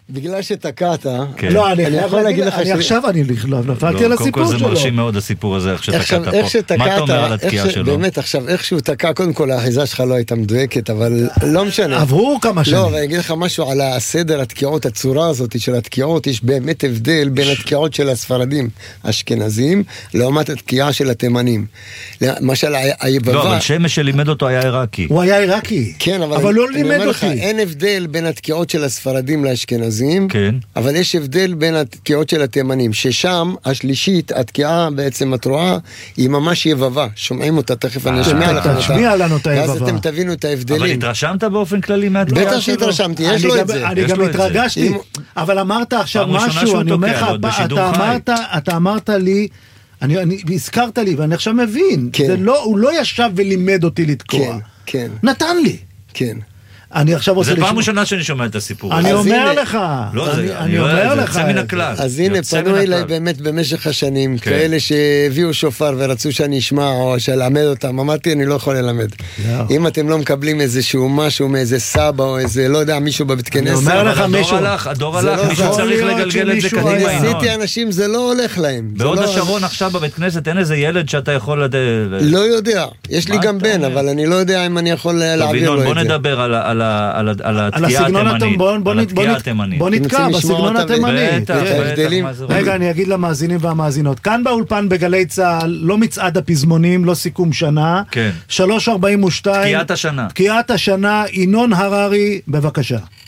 בגלל שתקעת, לא, אני יכול להגיד לך עכשיו אני נפלתי על הסיפור שלו. קודם כל זה מרשים מאוד הסיפור הזה, איך שתקעת פה. מה אתה אומר על התקיעה שלו? באמת, עכשיו, איך שהוא תקע, קודם כל האחיזה שלך לא הייתה מדויקת, אבל לא משנה. עברו כמה שנים. לא, אני אגיד לך משהו על הסדר התקיעות, הצורה הזאת של התקיעות, יש באמת הבדל בין התקיעות של הספרדים האשכנזים, לעומת התקיעה של התימנים. למשל, היבבה... לא, אבל שמש שלימד אותו היה עיראקי. הוא היה עיראקי. כן, אבל לא לימד אותי. אין הבדל בין התקיעות של הספרדים לאשכנזים, כן. אבל יש הבדל בין התקיעות של התימנים, ששם השלישית, התקיעה בעצם התרועה, היא ממש יבבה. שומעים אותה, תכף אני אשמיע לך אותה. תשמיע לנו את היבבה. ואז אתם תבינו את ההבדלים. אבל התרשמת באופן כללי מהתקיעה בטח שהתרשמתי, יש לו את זה. אני גם התרגשתי, אבל אמרת עכשיו משהו, אני אומר לך, אתה אמרת לי, הזכרת לי, ואני עכשיו מבין, הוא לא ישב ולימד אותי לתקוע. כן. נתן לי. כן. אני עכשיו רוצה זה פעם ראשונה שאני שומע את הסיפור. אני אומר לך. אני אומר לך. זה מן הכלל. אז הנה, פנו אליי באמת במשך השנים, כאלה שהביאו שופר ורצו שאני אשמע או שלמד אותם. אמרתי, אני לא יכול ללמד. אם אתם לא מקבלים איזשהו משהו מאיזה סבא או איזה, לא יודע, מישהו בבית כנסת. אני אומר לך מישהו. הדור הלך, מישהו צריך לגלגל את זה קדימה. אני עשיתי אנשים, זה לא הולך להם. בעוד השרון עכשיו בבית כנסת, אין איזה ילד שאתה יכול... לא יודע. יש לי גם בן, אבל אני לא יודע אם אני יכול להעביר לו את זה. בוא נדבר על התקיעה התימנית. בוא נתקע בסגנון התימנית. רגע, אני אגיד למאזינים והמאזינות. כאן באולפן בגלי צהל, לא מצעד הפזמונים, לא סיכום שנה. 3:42. תקיעת השנה. תקיעת השנה, ינון הררי, בבקשה.